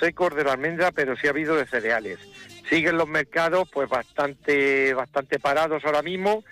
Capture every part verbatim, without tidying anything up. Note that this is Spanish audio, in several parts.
secos de la almendra, pero sí ha habido de cereales. Siguen los mercados pues bastante, bastante parados ahora mismo,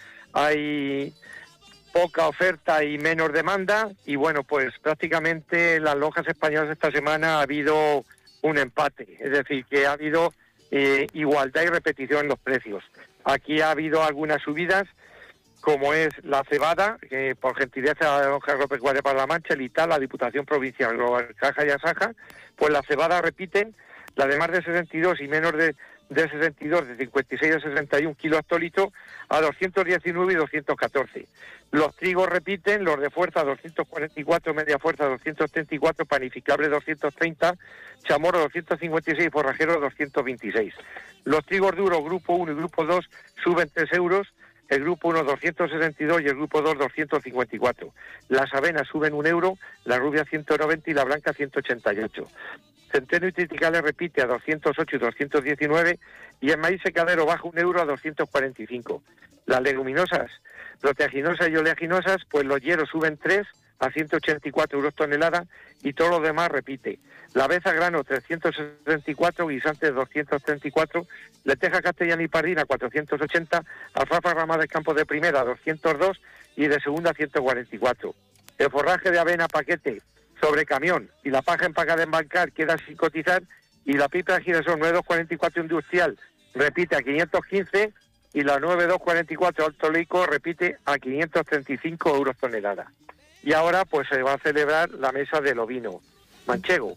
hay poca oferta y menos demanda, y bueno, pues prácticamente en las lonjas españolas esta semana ha habido un empate, es decir, que ha habido eh, igualdad y repetición en los precios. Aquí ha habido algunas subidas, como es la cebada, que por gentileza de la lonja agropecuaria para la Mancha, el I T A, la Diputación Provincial, Caja y Asaja, pues la cebada repiten, la de más de sesenta y dos y menos de, de sesenta y dos, de cincuenta y seis a sesenta y uno kilos hectolitro, a doscientos diecinueve y doscientos catorce. Los trigos repiten, los de fuerza doscientos cuarenta y cuatro, media fuerza doscientos treinta y cuatro, panificable doscientos treinta, chamorro doscientos cincuenta y seis, forrajero doscientos veintiséis. Los trigos duros, grupo uno y grupo dos, suben tres euros, el grupo uno doscientos sesenta y dos y el grupo dos doscientos cincuenta y cuatro. Las avenas suben un euro, la rubia ciento noventa y la blanca ciento ochenta y ocho. Centeno y triticale repite a doscientos ocho y doscientos diecinueve, y el maíz secadero baja un euro a doscientos cuarenta y cinco. Las leguminosas, proteaginosas y oleaginosas, pues los hieros suben tres a ciento ochenta y cuatro euros tonelada, y todo lo demás repite. La beza grano trescientos setenta y cuatro, guisantes doscientos treinta y cuatro, lenteja castellana y pardina cuatrocientos ochenta, alfalfa rama de campo de primera doscientos dos y de segunda ciento cuarenta y cuatro. El forraje de avena paquete sobre camión y la paja empacada en bancal queda sin cotizar, y la pipa de girasol nueve doscientos cuarenta y cuatro industrial repite a quinientos quince, y la nueve doscientos cuarenta y cuatro alto leico repite a quinientos treinta y cinco euros tonelada. Y ahora pues se va a celebrar la mesa del ovino manchego.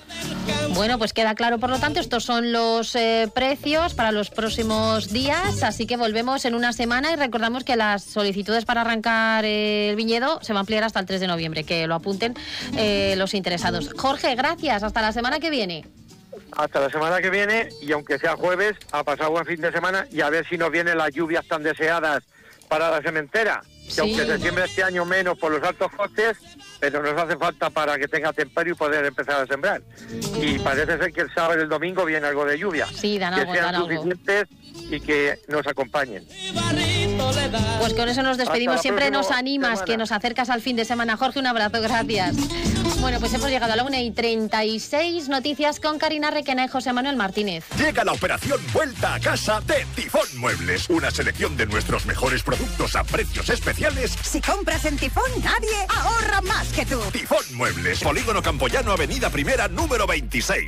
Bueno, pues queda claro, por lo tanto, estos son los eh, precios para los próximos días, así que volvemos en una semana, y recordamos que las solicitudes para arrancar eh, el viñedo se van a ampliar hasta el tres de noviembre, que lo apunten eh, los interesados. Jorge, gracias, hasta la semana que viene. Hasta la semana que viene, y aunque sea jueves, ha pasado buen fin de semana, y a ver si nos vienen las lluvias tan deseadas para la sementera, que sí, aunque se siembre este año menos por los altos costes, pero nos hace falta para que tenga tempero y poder empezar a sembrar. Y parece ser que el sábado y el domingo viene algo de lluvia. Sí, dan que algo, sean dan suficientes algo. Y que nos acompañen. Pues con eso nos despedimos. Siempre nos animas, semana. Que nos acercas al fin de semana. Jorge, un abrazo, gracias. Bueno, pues hemos llegado a la una y treinta y seis, noticias con Karina Requena y José Manuel Martínez. Llega la operación Vuelta a Casa de Tifón Muebles. Una selección de nuestros mejores productos a precios especiales. Si compras en Tifón, nadie ahorra más que tú. Tifón Muebles, Polígono Campoyano, Avenida Primera, número veintiséis.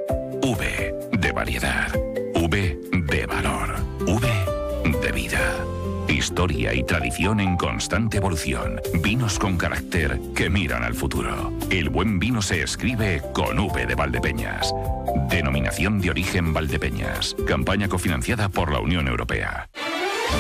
V de variedad. V de valor. V de vida. Historia y tradición en constante evolución. Vinos con carácter que miran al futuro. El buen vino se escribe con V de Valdepeñas. Denominación de origen Valdepeñas. Campaña cofinanciada por la Unión Europea.